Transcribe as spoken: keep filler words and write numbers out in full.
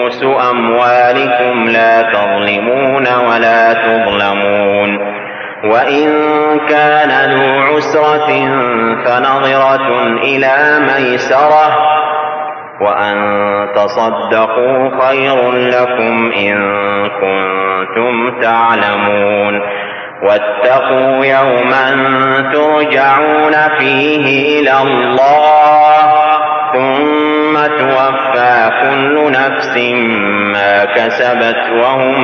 أموالكم لا تظلمون ولا تظلمون. وإن كان ذو عسرة فنظرة إلى ميسرة وأن تصدقوا خير لكم إن كنتم تعلمون. واتقوا يوما ترجعون فيه إلى الله ثم توفى كل نفس ما كسبت وهم